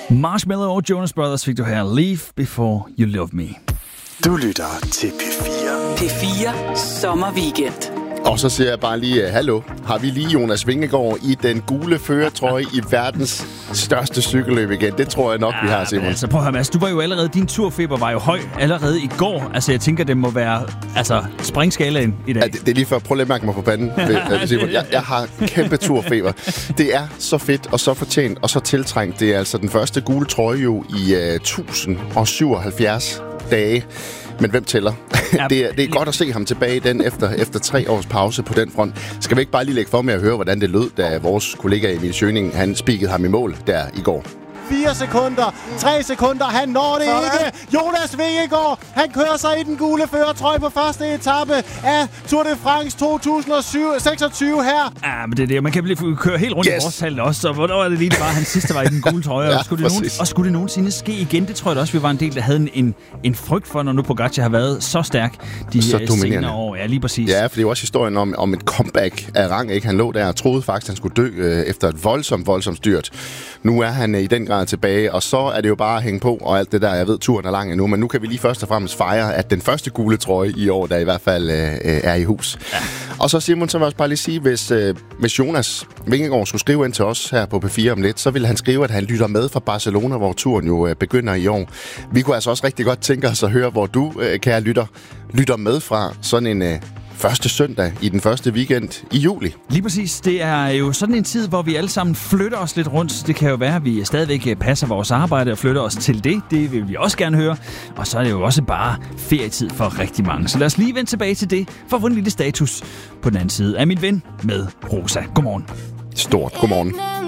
Marshmello og Jonas Brothers fik du her. Leave Before You Love Me. Du lytter til P4. P4 Sommerweekend. Og så siger jeg bare lige, hallo, har vi lige Jonas Vingegaard i den gule førertrøje i verdens største cykelløb igen? Det tror jeg nok, vi har, Simon. Altså, prøv at høre, Mads, du var jo allerede, din turfeber var jo høj allerede i går. Altså, jeg tænker, det må være springskalaen i dag. Ja, det er lige før, prøv lige at mærke mig på panden, Simon. Jeg har kæmpe turfeber. Det er så fedt og så fortjent og så tiltrængt. Det er altså den første gule trøje jo i 1077 dage. Men hvem tæller? Det er godt at se ham tilbage i den efter 3 års pause på den front. Skal vi ikke bare lige lægge for med at høre, hvordan det lød, da vores kollega Emil Schøning, han spikede ham i mål der i går? 4 sekunder, 3 sekunder, han når det ikke. Jonas Vingegaard, han kører sig i den gule førertrøje på første etape af Tour de France 2026 her. Ja, men det er det. Man kan køre helt rundt i årstallet også, så hvornår er det lige, det var, han sidste var i den gule trøje. Ja, og skulle det nogensinde ske igen? Det tror jeg også, vi var en del, der havde en frygt for, når nu Pogacar har været så stærk de senere år. Ja, lige præcis. Ja, for det er jo også historien om et comeback af rang, ikke? Han lå der og troede faktisk, han skulle dø efter et voldsomt styrt. Nu er han i den grad tilbage, og så er det jo bare at hænge på, og alt det der, jeg ved, turen er lang endnu, men nu kan vi lige først og fremmest fejre, at den første gule trøje i år, der i hvert fald er i hus. Ja. Og så Simon, så vil jeg også bare lige sige, hvis Jonas Vingegaard skulle skrive ind til os her på P4 om lidt, så vil han skrive, at han lytter med fra Barcelona, hvor turen jo begynder i år. Vi kunne altså også rigtig godt tænke os at høre, hvor du, kære lytter med fra sådan en første søndag i den første weekend i juli. Lige præcis. Det er jo sådan en tid, hvor vi alle sammen flytter os lidt rundt. Det kan jo være, at vi stadigvæk passer vores arbejde og flytter os til det. Det vil vi også gerne høre. Og så er det jo også bare ferietid for rigtig mange. Så lad os lige vende tilbage til det, for at få en lille status på den anden side af min ven med Rosa. Godmorgen. Stort godmorgen.